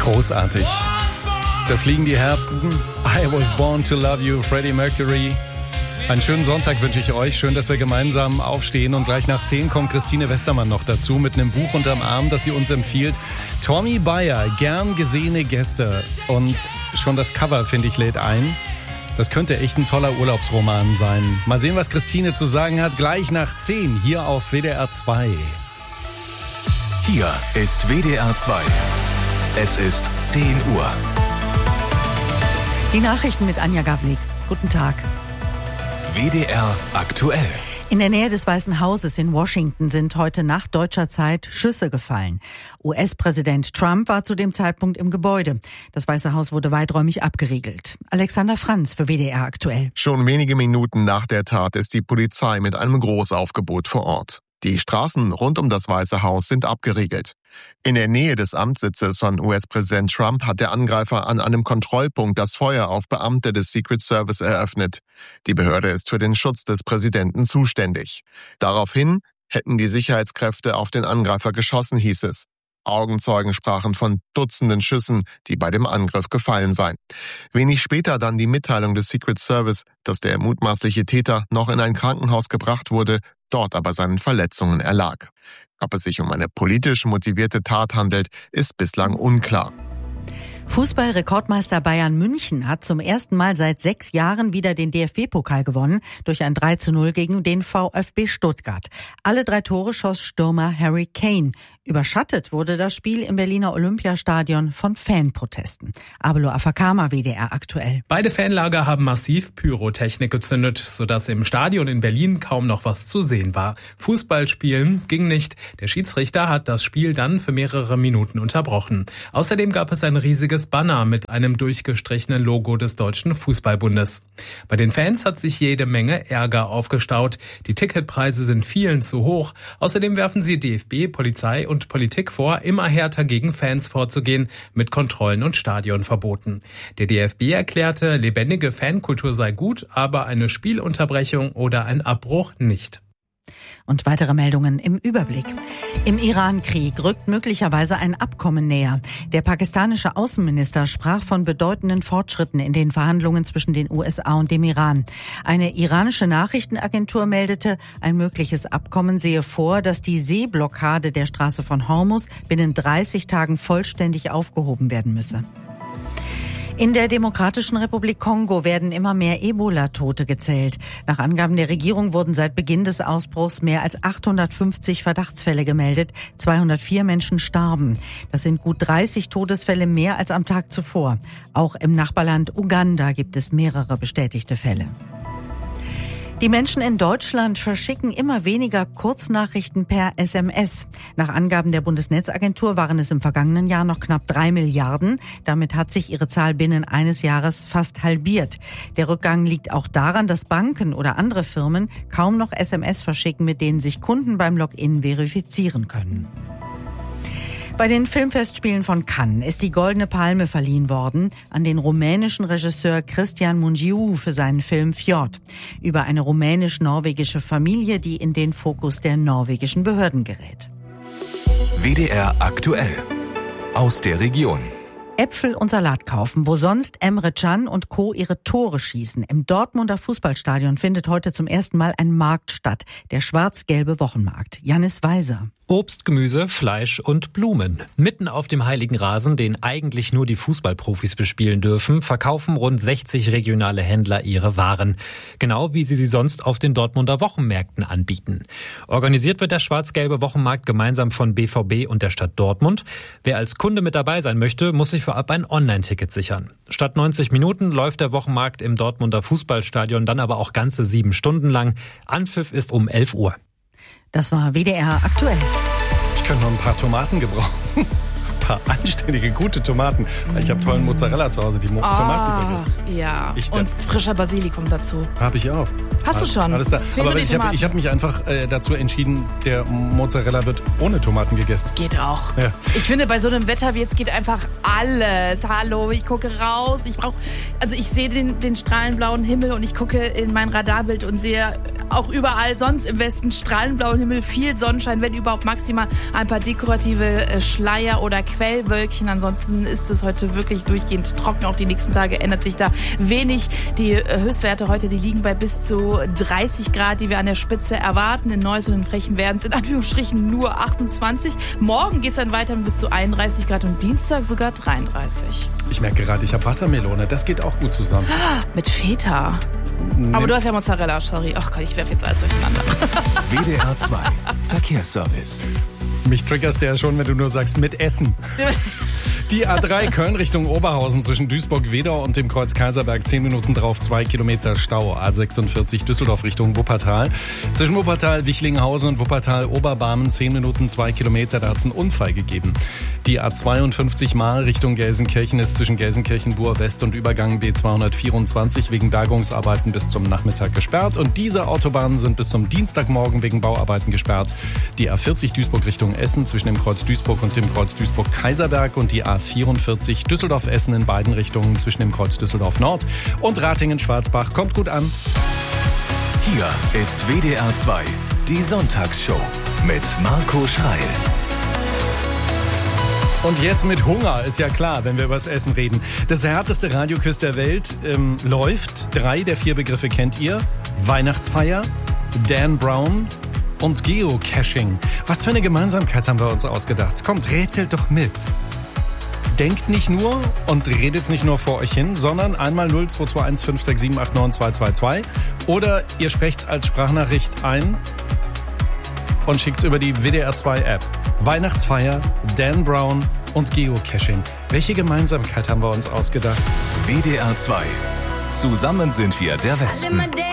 Großartig. Da fliegen die Herzen. I was born to love you, Freddie Mercury. Einen schönen Sonntag wünsche ich euch. Schön, dass wir gemeinsam aufstehen. Und gleich nach 10 kommt Christine Westermann noch dazu mit einem Buch unterm Arm, das sie uns empfiehlt. Tommy Bayer, gern gesehene Gäste. Und schon das Cover, finde ich, lädt ein. Das könnte echt ein toller Urlaubsroman sein. Mal sehen, was Christine zu sagen hat. Gleich nach 10 hier auf WDR 2. Hier ist WDR 2. Es ist 10 Uhr. Die Nachrichten mit Anja Gavlik. Guten Tag. WDR aktuell. In der Nähe des Weißen Hauses in Washington sind heute Nacht deutscher Zeit Schüsse gefallen. US-Präsident Trump war zu dem Zeitpunkt im Gebäude. Das Weiße Haus wurde weiträumig abgeriegelt. Alexander Franz für WDR aktuell. Schon wenige Minuten nach der Tat ist die Polizei mit einem Großaufgebot vor Ort. Die Straßen rund um das Weiße Haus sind abgeriegelt. In der Nähe des Amtssitzes von US-Präsident Trump hat der Angreifer an einem Kontrollpunkt das Feuer auf Beamte des Secret Service eröffnet. Die Behörde ist für den Schutz des Präsidenten zuständig. Daraufhin hätten die Sicherheitskräfte auf den Angreifer geschossen, hieß es. Augenzeugen sprachen von Dutzenden Schüssen, die bei dem Angriff gefallen seien. Wenig später dann die Mitteilung des Secret Service, dass der mutmaßliche Täter noch in ein Krankenhaus gebracht wurde, dort aber seinen Verletzungen erlag. Ob es sich um eine politisch motivierte Tat handelt, ist bislang unklar. Fußball-Rekordmeister Bayern München hat zum ersten Mal seit 6 Jahren wieder den DFB-Pokal gewonnen durch ein 3:0 gegen den VfB Stuttgart. Alle 3 Tore schoss Stürmer Harry Kane. Überschattet wurde das Spiel im Berliner Olympiastadion von Fanprotesten. Abelo Afakama, WDR aktuell. Beide Fanlager haben massiv Pyrotechnik gezündet, sodass im Stadion in Berlin kaum noch was zu sehen war. Fußballspielen ging nicht. Der Schiedsrichter hat das Spiel dann für mehrere Minuten unterbrochen. Außerdem gab es ein riesiges Banner mit einem durchgestrichenen Logo des Deutschen Fußballbundes. Bei den Fans hat sich jede Menge Ärger aufgestaut. Die Ticketpreise sind vielen zu hoch. Außerdem werfen sie DFB, Polizei und Politik vor, immer härter gegen Fans vorzugehen, mit Kontrollen und Stadionverboten. Der DFB erklärte, lebendige Fankultur sei gut, aber eine Spielunterbrechung oder ein Abbruch nicht. Und weitere Meldungen im Überblick. Im Iran-Krieg rückt möglicherweise ein Abkommen näher. Der pakistanische Außenminister sprach von bedeutenden Fortschritten in den Verhandlungen zwischen den USA und dem Iran. Eine iranische Nachrichtenagentur meldete, ein mögliches Abkommen sehe vor, dass die Seeblockade der Straße von Hormuz binnen 30 Tagen vollständig aufgehoben werden müsse. In der Demokratischen Republik Kongo werden immer mehr Ebola-Tote gezählt. Nach Angaben der Regierung wurden seit Beginn des Ausbruchs mehr als 850 Verdachtsfälle gemeldet. 204 Menschen starben. Das sind gut 30 Todesfälle mehr als am Tag zuvor. Auch im Nachbarland Uganda gibt es mehrere bestätigte Fälle. Die Menschen in Deutschland verschicken immer weniger Kurznachrichten per SMS. Nach Angaben der Bundesnetzagentur waren es im vergangenen Jahr noch knapp 3 Milliarden. Damit hat sich ihre Zahl binnen eines Jahres fast halbiert. Der Rückgang liegt auch daran, dass Banken oder andere Firmen kaum noch SMS verschicken, mit denen sich Kunden beim Login verifizieren können. Bei den Filmfestspielen von Cannes ist die Goldene Palme verliehen worden an den rumänischen Regisseur Cristian Mungiu für seinen Film Fjord über eine rumänisch-norwegische Familie, die in den Fokus der norwegischen Behörden gerät. WDR aktuell. Aus der Region. Äpfel und Salat kaufen, wo sonst Emre Can und Co. ihre Tore schießen. Im Dortmunder Fußballstadion findet heute zum ersten Mal ein Markt statt, der schwarz-gelbe Wochenmarkt. Jannis Weiser. Obst, Gemüse, Fleisch und Blumen. Mitten auf dem heiligen Rasen, den eigentlich nur die Fußballprofis bespielen dürfen, verkaufen rund 60 regionale Händler ihre Waren. Genau wie sie sonst auf den Dortmunder Wochenmärkten anbieten. Organisiert wird der schwarz-gelbe Wochenmarkt gemeinsam von BVB und der Stadt Dortmund. Wer als Kunde mit dabei sein möchte, muss sich vorab ein Online-Ticket sichern. Statt 90 Minuten läuft der Wochenmarkt im Dortmunder Fußballstadion dann aber auch ganze 7 Stunden lang. Anpfiff ist um 11 Uhr. Das war WDR aktuell. Ich könnte noch ein paar Tomaten gebrauchen. Ein paar anständige, gute Tomaten. Weil ich habe tollen Mozzarella zu Hause, die Tomaten vergessen. Ja, und frischer Basilikum dazu. Habe ich auch. Hast du schon? Alles da. Aber ich hab mich einfach dazu entschieden, der Mozzarella wird ohne Tomaten gegessen. Geht auch. Ja. Ich finde, bei so einem Wetter wie jetzt geht einfach alles. Hallo, ich gucke raus. Ich sehe den strahlenblauen Himmel und ich gucke in mein Radarbild und sehe auch überall sonst im Westen strahlenblauen Himmel, viel Sonnenschein, wenn überhaupt maximal ein paar dekorative Schleier oder Quellwölkchen. Ansonsten ist es heute wirklich durchgehend trocken. Auch die nächsten Tage ändert sich da wenig. Die Höchstwerte heute, die liegen bei bis zu 30 Grad, die wir an der Spitze erwarten. In Neuss und in Frechen werden es in Anführungsstrichen nur 28. Morgen geht es dann weiter mit bis zu 31 Grad und Dienstag sogar 33. Ich merke gerade, ich habe Wassermelone. Das geht auch gut zusammen. Mit Feta. Aber du hast ja Mozzarella, sorry. Ach Gott, ich werfe jetzt alles durcheinander. WDR 2 Verkehrsservice. Mich triggerst du ja schon, wenn du nur sagst, mit Essen. Die A3 Köln Richtung Oberhausen zwischen Duisburg-Wedau und dem Kreuz Kaiserberg 10 Minuten drauf, 2 Kilometer Stau. A46 Düsseldorf Richtung Wuppertal. Zwischen Wuppertal, Wichlinghausen und Wuppertal-Oberbarmen 10 Minuten, 2 Kilometer. Da hat es einen Unfall gegeben. Die A52 Mahl Richtung Gelsenkirchen ist zwischen Gelsenkirchen-Buhr West und Übergang B224 wegen Bergungsarbeiten bis zum Nachmittag gesperrt. Und diese Autobahnen sind bis zum Dienstagmorgen wegen Bauarbeiten gesperrt. Die A40 Duisburg Richtung Essen zwischen dem Kreuz Duisburg und dem Kreuz Duisburg-Kaiserberg und die A44 Düsseldorf-Essen in beiden Richtungen zwischen dem Kreuz Düsseldorf-Nord und Ratingen-Schwarzbach. Kommt gut an. Hier ist WDR 2, die Sonntagsshow mit Marco Schreil. Und jetzt mit Hunger, ist ja klar, wenn wir über das Essen reden. Das härteste Radioquiz der Welt läuft. 3 der 4 Begriffe kennt ihr. Weihnachtsfeier, Dan Brown und Geocaching. Was für eine Gemeinsamkeit haben wir uns ausgedacht? Kommt, rätselt doch mit. Denkt nicht nur und redet nicht nur vor euch hin, sondern einmal 0221 567 89222 oder ihr sprecht's als Sprachnachricht ein und schickt's über die WDR 2 App. Weihnachtsfeier, Dan Brown und Geocaching. Welche Gemeinsamkeit haben wir uns ausgedacht? WDR 2. Zusammen sind wir der Westen.